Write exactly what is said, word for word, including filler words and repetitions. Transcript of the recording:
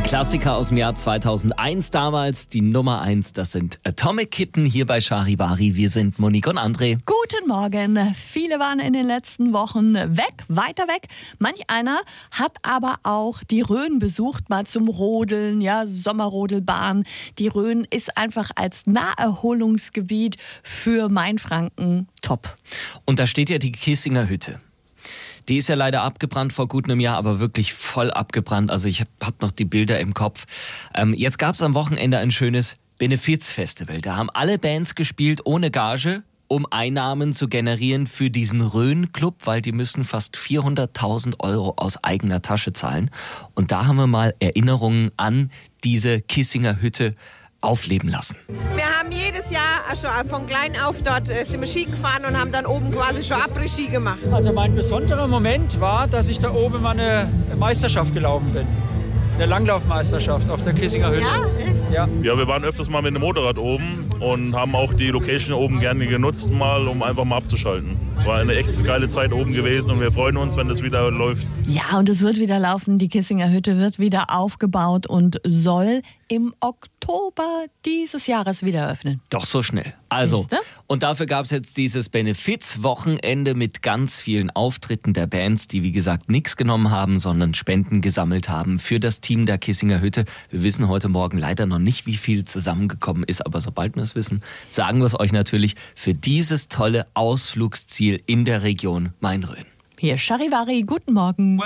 Klassiker aus dem Jahr zweitausendeins damals, die Nummer eins, das sind Atomic Kitten hier bei Charivari. Wir sind Monique und André. Guten Morgen. Viele waren in den letzten Wochen weg, weiter weg. Manch einer hat aber auch die Rhön besucht, mal zum Rodeln, ja, Sommerrodelbahn. Die Rhön ist einfach als Naherholungsgebiet für Mainfranken top. Und da steht ja die Kissinger Hütte. Die ist ja leider abgebrannt vor gut einem Jahr, aber wirklich voll abgebrannt. Also ich habe hab noch die Bilder im Kopf. Ähm, jetzt gab es am Wochenende ein schönes Benefizfestival. Da haben alle Bands gespielt ohne Gage, um Einnahmen zu generieren für diesen Rhön-Club, weil die müssen fast vierhunderttausend Euro aus eigener Tasche zahlen. Und da haben wir mal Erinnerungen an diese Kissinger Hütte aufleben lassen. Wir haben jedes Jahr schon von klein auf dort äh, sind wir Ski gefahren und haben dann oben quasi schon Après-Ski gemacht. Also mein besonderer Moment war, dass ich da oben mal eine Meisterschaft gelaufen bin. Eine Langlaufmeisterschaft auf der Kissinger Hütte. Ja, echt? Ja. Ja, wir waren öfters mal mit dem Motorrad oben und haben auch die Location oben gerne genutzt, mal, um einfach mal abzuschalten. War eine echt geile Zeit oben gewesen und wir freuen uns, wenn das wieder läuft. Ja, und es wird wieder laufen. Die Kissinger Hütte wird wieder aufgebaut und soll im Oktober dieses Jahres wieder öffnen. Doch so schnell. Also, Siehste? und dafür gab es jetzt dieses Benefiz-Wochenende mit ganz vielen Auftritten der Bands, die wie gesagt nichts genommen haben, sondern Spenden gesammelt haben für das Team der Kissinger Hütte. Wir wissen heute Morgen leider noch nicht, wie viel zusammengekommen ist, aber sobald wir es wissen, sagen wir es euch natürlich für dieses tolle Ausflugsziel in der Region Main-Rhön. Hier Charivari, guten Morgen.